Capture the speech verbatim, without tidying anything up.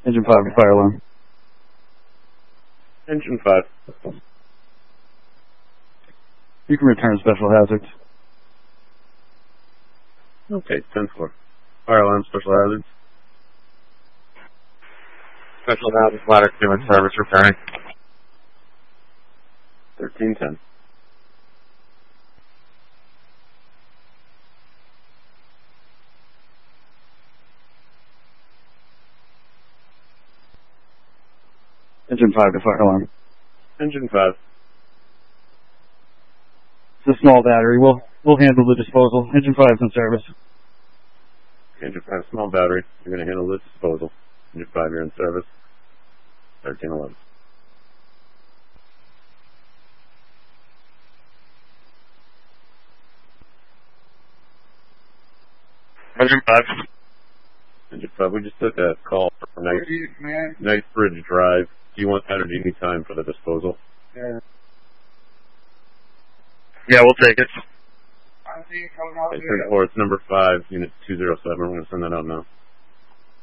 Engine five to fire alarm. Engine five. You can return special hazards. Okay, ten four. Fire alarm, special hazards. Special hazards ladder two in service repairing. thirteen ten. Engine five to fire alarm. Engine five. It's a small battery. We'll we'll handle the disposal. Engine five's in service. Engine five, small battery. You're going to handle the disposal. Engine five, you're in service. thirteen eleven. Engine five. Engine five, we just took a call for Night, Knightsbridge Drive. Do you want that or do you need time for the disposal? Yeah. Yeah, we'll take it. Okay, ten four, it's number five, unit two zero seven. We're going to send that out now.